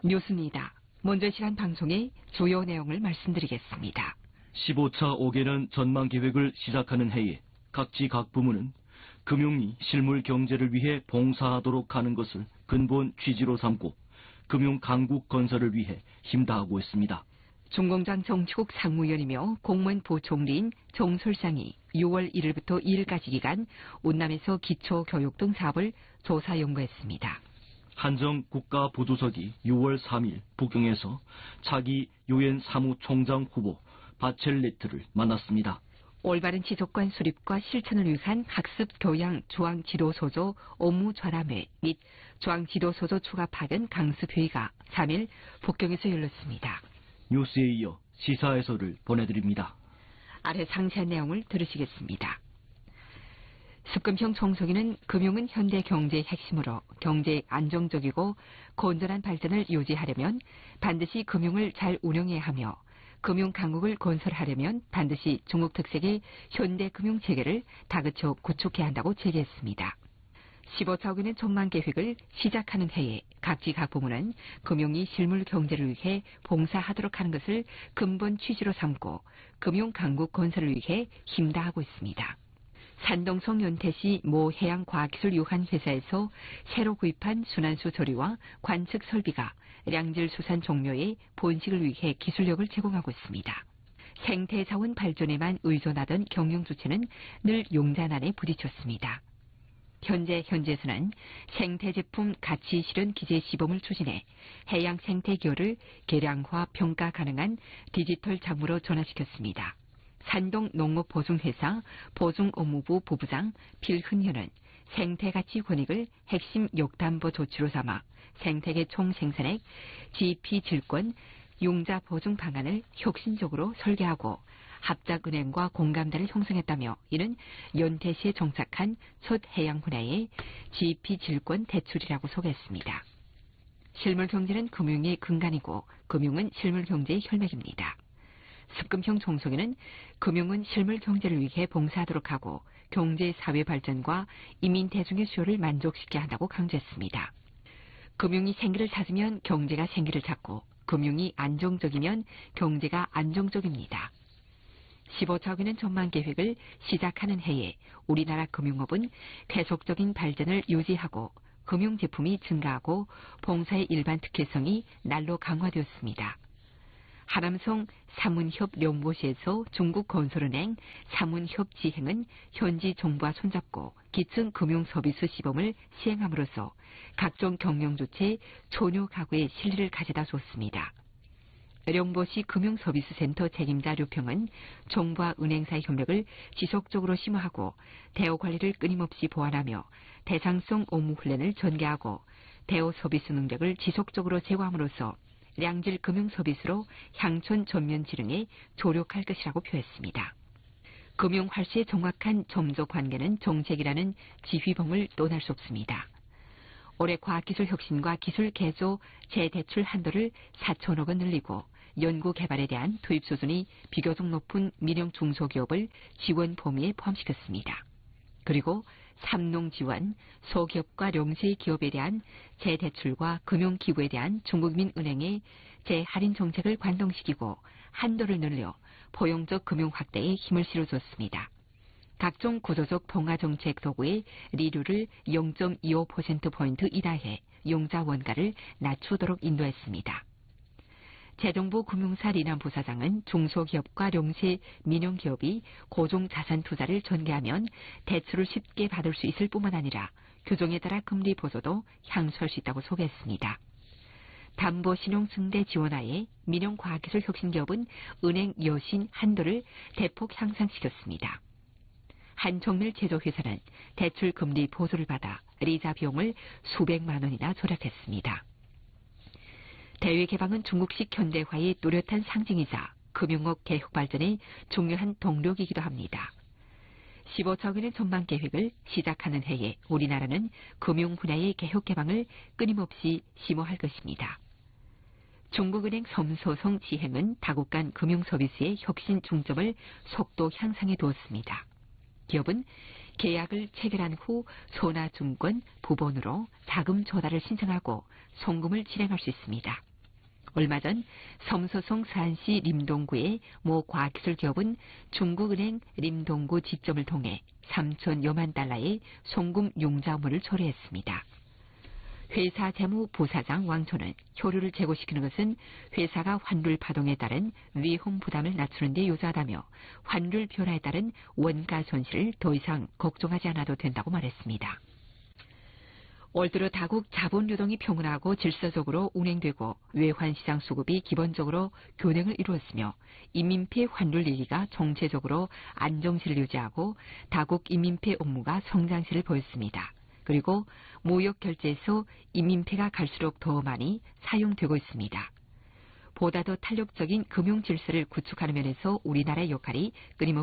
뉴스입니다. 먼저 시간 방송의 주요 내용을 말씀드리겠습니다. 15차 5개년 전망 계획을 시작하는 해에 각 부문은 금융이 실물 경제를 위해 봉사하도록 하는 것을 근본 취지로 삼고 금융 강국 건설을 위해 힘다하고 있습니다. 중공장 정치국 상무위원이며 공무원 부총리인 정솔상이 6월 1일부터 2일까지 기간 운남에서 기초교육 등 사업을 조사 연구했습니다. 한정 국가보조석이 6월 3일 북경에서 차기 유엔 사무총장 후보 바첼레트를 만났습니다. 올바른 지속관 수립과 실천을 위한 학습 교양 중앙지도소조 업무 전람회 및 중앙지도소조 추가 파견 강습회의가 3일 북경에서 열렸습니다. 뉴스에 이어 시사 해설을 보내드립니다. 아래 상세한 내용을 들으시겠습니다. 습금형 청소기는 금융은 현대 경제의 핵심으로 경제 안정적이고 건전한 발전을 유지하려면 반드시 금융을 잘 운영해야 하며 금융 강국을 건설하려면 반드시 중국 특색의 현대 금융 체계를 다그쳐 구축해야 한다고 제기했습니다. 15차 5개년 전망 계획을 시작하는 해에 각 부문은 금융이 실물 경제를 위해 봉사하도록 하는 것을 근본 취지로 삼고 금융 강국 건설을 위해 힘다하고 있습니다. 산동성 연태시 모 해양과학기술유한회사에서 새로 구입한 순환수 조리와 관측 설비가 량질수산 종묘의 본식을 위해 기술력을 제공하고 있습니다. 생태자원 발전에만 의존하던 경영주체는 늘 용자난에 부딪혔습니다. 현재에서는 생태제품 가치 실현 기재 시범을 추진해 해양 생태기호를 계량화 평가 가능한 디지털 작물로 전환시켰습니다. 산동농업보증회사 보증업무부 부부장 필흔현은 생태가치 권익을 핵심 역담보 조치로 삼아 생태계 총생산액 GP 질권 융자 보증 방안을 혁신적으로 설계하고 합작은행과 공감대를 형성했다며 이는 연태시에 정착한 첫 해양 분야의 GP 질권 대출이라고 소개했습니다. 실물경제는 금융의 근간이고 금융은 실물경제의 혈맥입니다. 습금형 청소기는 금융은 실물 경제를 위해 봉사하도록 하고 경제 사회 발전과 이민 대중의 수요를 만족시켜야 한다고 강조했습니다. 금융이 생기를 찾으면 경제가 생기를 찾고 금융이 안정적이면 경제가 안정적입니다. 15차 5개년 전망 계획을 시작하는 해에 우리나라 금융업은 계속적인 발전을 유지하고 금융 제품이 증가하고 봉사의 일반 특혜성이 날로 강화되었습니다. 하남성 사문협 연보시에서 중국건설은행 사문협지행은 현지 정부와 손잡고 기층 금융서비스 시범을 시행함으로써 각종 경영조치에 초유 가구의 실리를 가져다 줬습니다. 령보시 금융서비스센터 책임자 류평은 정부와 은행사의 협력을 지속적으로 심화하고 대우 관리를 끊임없이 보완하며 대상성 업무 훈련을 전개하고 대우 서비스 능력을 지속적으로 제고함으로써 량질 금융 서비스로 향촌 전면 지능에 조력할 것이라고 표했습니다. 금융 활수의 정확한 점조 관계는 정책이라는 지휘봉을 떠날 수 없습니다. 올해 과학기술 혁신과 기술 개조 재대출 한도를 4천억 원 늘리고 연구 개발에 대한 투입 수준이 비교적 높은 민영 중소기업을 지원 범위에 포함시켰습니다. 그리고 삼농 지원, 소기업과 영세 기업에 대한 재대출과 금융기구에 대한 중국민은행의 재할인 정책을 관동시키고 한도를 늘려 포용적 금융 확대에 힘을 실어줬습니다. 각종 구조적 봉화정책 도구의 리류를 0.25%포인트 이하해 용자 원가를 낮추도록 인도했습니다. 재정부 금융사 리남 부사장은 중소기업과 영세 민영기업이 고종자산 투자를 전개하면 대출을 쉽게 받을 수 있을 뿐만 아니라 규정에 따라 금리 보조도 향수할 수 있다고 소개했습니다. 담보신용증대 지원하에 민영과학기술 혁신기업은 은행 여신 한도를 대폭 향상시켰습니다. 한정밀 제조회사는 대출 금리 보조를 받아 리자 비용을 수백만 원이나 절약했습니다. 대외 개방은 중국식 현대화의 뚜렷한 상징이자 금융업 개혁 발전의 중요한 동력이기도 합니다. 15차 5개년 전망 계획을 시작하는 해에 우리나라는 금융 분야의 개혁 개방을 끊임없이 심호할 것입니다. 중국은행 섬소성 지행은 다국 간 금융 서비스의 혁신 중점을 속도 향상해 두었습니다. 기업은 계약을 체결한 후 소나증권 부본으로 자금 조달을 신청하고 송금을 진행할 수 있습니다. 얼마 전 섬소송 서안시 림동구의 모 과학기술기업은 중국은행 림동구 지점을 통해 3천여만 달러의 송금 융자물을 초래했습니다. 회사 재무부사장 왕초는 효율을 제고시키는 것은 회사가 환율 파동에 따른 위험 부담을 낮추는 데 유사하다며 환율 변화에 따른 원가 손실을 더 이상 걱정하지 않아도 된다고 말했습니다. 올 들어 다국 자본 유동이 평온하고 질서적으로 운행되고 외환시장 수급이 기본적으로 균형을 이루었으며 인민폐 환율 위기가 총체적으로 안정세를 유지하고 다국 인민폐 업무가 성장세를 보였습니다. 그리고 무역 결제에서 인민폐가 갈수록 더 많이 사용되고 있습니다. 보다 더 탄력적인 금융 질서를 구축하는 면에서 우리나라의 역할이 끊임없이